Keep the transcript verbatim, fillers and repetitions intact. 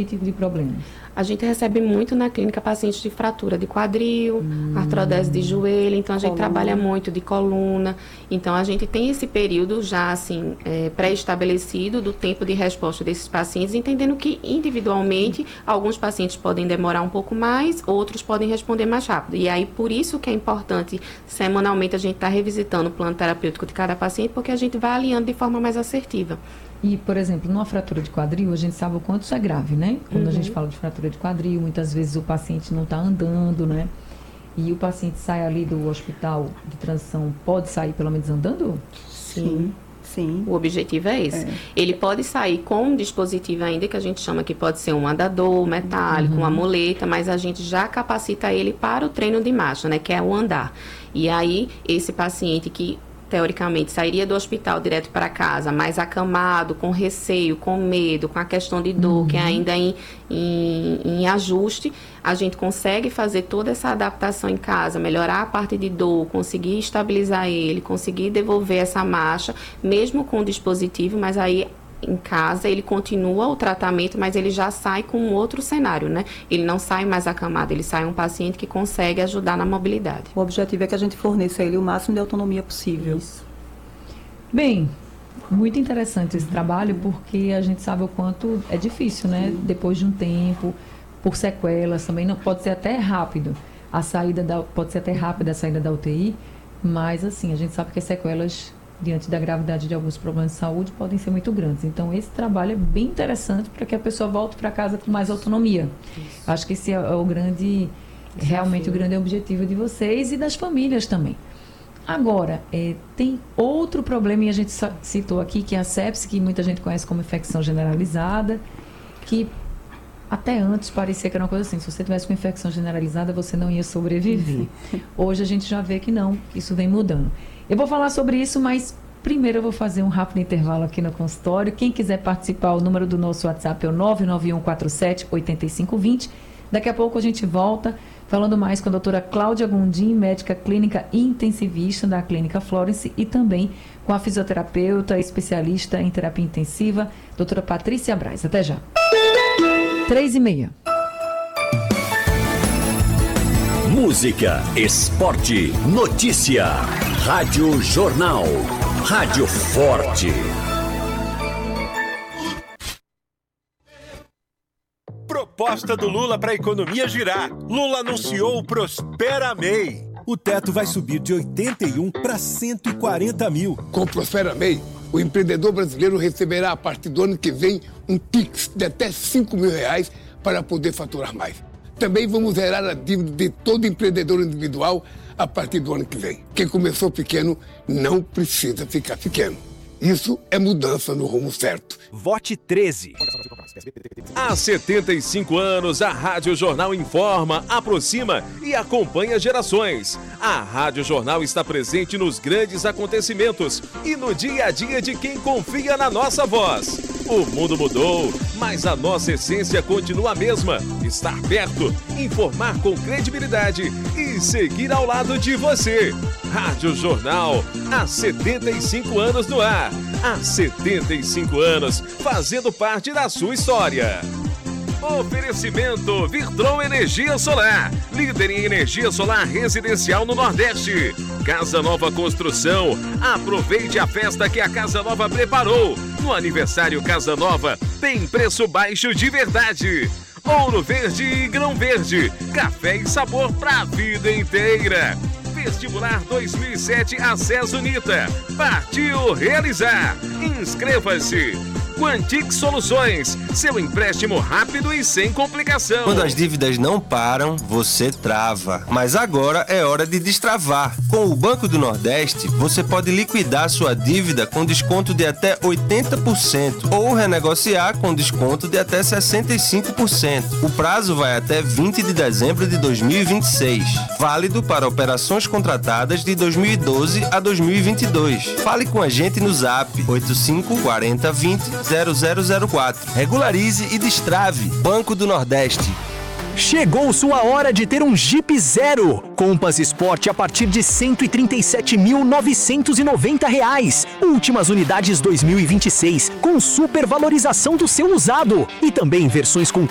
que tipo de problema? A gente recebe muito na clínica pacientes de fratura de quadril, hum. artrodese de joelho, então a gente coluna. trabalha muito de coluna. Então a gente tem esse período já assim é, pré-estabelecido do tempo de resposta desses pacientes, entendendo que individualmente alguns pacientes podem demorar um pouco mais, outros podem responder mais rápido. E aí por isso que é importante semanalmente a gente estar tá revisitando o plano terapêutico de cada paciente, porque a gente vai alinhando de forma mais assertiva. E, por exemplo, numa fratura de quadril, a gente sabe o quanto isso é grave, né? Quando uhum. a gente fala de fratura de quadril, muitas vezes o paciente não está andando, né? E o paciente sai ali do hospital de transição, pode sair pelo menos andando? Sim. Sim. O objetivo é esse. É. Ele pode sair com um dispositivo ainda, que a gente chama que pode ser um andador metálico, uhum. uma muleta, mas a gente já capacita ele para o treino de marcha, né? Que é o andar. E aí, esse paciente que teoricamente sairia do hospital direto para casa, mais acamado, com receio, com medo, com a questão de dor, uhum. que é ainda em, em, em ajuste, a gente consegue fazer toda essa adaptação em casa, melhorar a parte de dor, conseguir estabilizar ele, conseguir devolver essa marcha, mesmo com o dispositivo, mas aí em casa ele continua o tratamento, mas ele já sai com um outro cenário, né? Ele não sai mais acamado, ele sai um paciente que consegue ajudar na mobilidade. O objetivo é que a gente forneça a ele o máximo de autonomia possível. Isso. Bem, muito interessante esse trabalho, porque a gente sabe o quanto é difícil, né? Sim. Depois de um tempo, por sequelas também, não pode ser até rápido. A saída da, pode ser até rápida a saída da U T I, mas assim, a gente sabe que as sequelas diante da gravidade de alguns problemas de saúde, podem ser muito grandes. Então, esse trabalho é bem interessante para que a pessoa volte para casa com mais autonomia. Isso. Acho que esse é o grande, Desafio. realmente o grande objetivo de vocês e das famílias também. Agora, é, tem outro problema, e a gente citou aqui, que é a sepse, que muita gente conhece como infecção generalizada, que até antes parecia que era uma coisa assim, se você tivesse uma infecção generalizada, você não ia sobreviver. Hoje a gente já vê que não, que isso vem mudando. Eu vou falar sobre isso, mas primeiro eu vou fazer um rápido intervalo aqui no consultório. Quem quiser participar, o número do nosso WhatsApp é o nove nove um quatro sete oito cinco dois zero. Daqui a pouco a gente volta falando mais com a doutora Cláudia Gondim, médica clínica e intensivista da Clínica Florence, e também com a fisioterapeuta especialista em terapia intensiva, doutora Patrícia Braz. Até já. Três e meia. Música, esporte, notícia. Rádio Jornal. Rádio Forte. Proposta do Lula para a economia girar. Lula anunciou o Prospera M E I. O teto vai subir de oitenta e um para cento e quarenta mil. Com o Prospera M E I, o empreendedor brasileiro receberá a partir do ano que vem um Pix de até cinco mil reais para poder faturar mais. Também vamos zerar a dívida de todo empreendedor individual a partir do ano que vem. Quem começou pequeno não precisa ficar pequeno. Isso é mudança no rumo certo. Vote treze. Há setenta e cinco anos, a Rádio Jornal informa, aproxima e acompanha gerações. A Rádio Jornal está presente nos grandes acontecimentos e no dia a dia de quem confia na nossa voz. O mundo mudou, mas a nossa essência continua a mesma. Estar perto, informar com credibilidade e seguir ao lado de você. Rádio Jornal, há setenta e cinco anos no ar. Há setenta e cinco anos, fazendo parte da sua história. Oferecimento Virtron Energia Solar, líder em energia solar residencial no Nordeste. Casa Nova Construção, aproveite a festa que a Casa Nova preparou. No aniversário Casa Nova, tem preço baixo de verdade. Ouro Verde e Grão Verde, café e sabor pra vida inteira. Vestibular dois mil e sete Acesso Unita. Partiu realizar. Inscreva-se. Quantic Soluções, seu empréstimo rápido e sem complicação. Quando as dívidas não param, você trava. Mas agora é hora de destravar. Com o Banco do Nordeste, você pode liquidar sua dívida com desconto de até oitenta por cento ou renegociar com desconto de até sessenta e cinco por cento. O prazo vai até vinte de dezembro de dois mil e vinte e seis. Válido para operações contratadas de dois mil e doze a dois mil e vinte e dois. Fale com a gente no Zap oito cinco quatro zero vinte zero zero zero quatro. Regularize e destrave. Banco do Nordeste. Chegou sua hora de ter um Jeep Zero. Compass Sport a partir de cento e trinta e sete mil novecentos e noventa reais. Últimas unidades dois mil e vinte e seis, com supervalorização do seu usado. E também versões com